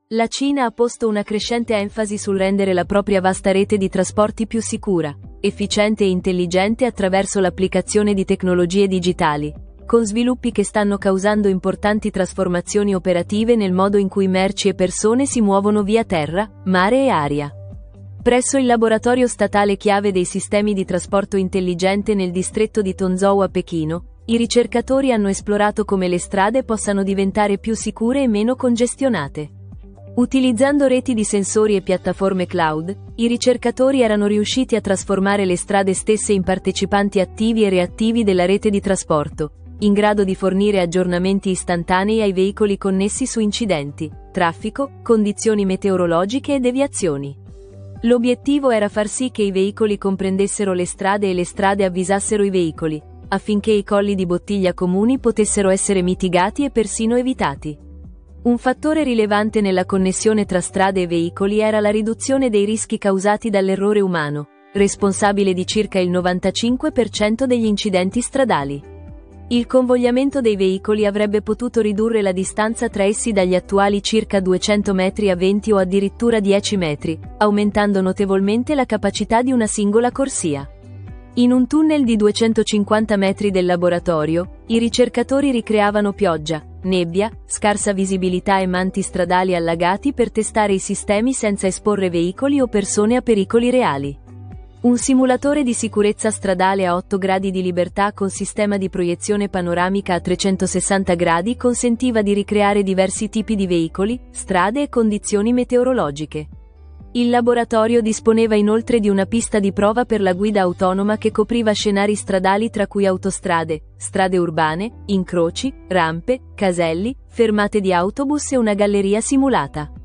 La Cina ha posto una crescente enfasi sul rendere la propria vasta rete di trasporti più sicura, efficiente e intelligente attraverso l'applicazione di tecnologie digitali, con sviluppi che stanno causando importanti trasformazioni operative nel modo in cui merci e persone si muovono via terra, mare e aria. Presso il laboratorio statale chiave dei sistemi di trasporto intelligente nel distretto di Tongzhou a Pechino, i ricercatori hanno esplorato come le strade possano diventare più sicure e meno congestionate. Utilizzando reti di sensori e piattaforme cloud, i ricercatori erano riusciti a trasformare le strade stesse in partecipanti attivi e reattivi della rete di trasporto, in grado di fornire aggiornamenti istantanei ai veicoli connessi su incidenti, traffico, condizioni meteorologiche e deviazioni. L'obiettivo era far sì che i veicoli comprendessero le strade e le strade avvisassero i veicoli, affinché i colli di bottiglia comuni potessero essere mitigati e persino evitati. Un fattore rilevante nella connessione tra strade e veicoli era la riduzione dei rischi causati dall'errore umano, responsabile di circa il 95% degli incidenti stradali. Il convogliamento dei veicoli avrebbe potuto ridurre la distanza tra essi dagli attuali circa 200 metri a 20 o addirittura 10 metri, aumentando notevolmente la capacità di una singola corsia. In un tunnel di 250 metri del laboratorio, i ricercatori ricreavano pioggia, nebbia, scarsa visibilità e manti stradali allagati per testare i sistemi senza esporre veicoli o persone a pericoli reali. Un simulatore di sicurezza stradale a 8 gradi di libertà con sistema di proiezione panoramica a 360 gradi consentiva di ricreare diversi tipi di veicoli, strade e condizioni meteorologiche. Il laboratorio disponeva inoltre di una pista di prova per la guida autonoma che copriva scenari stradali tra cui autostrade, strade urbane, incroci, rampe, caselli, fermate di autobus e una galleria simulata.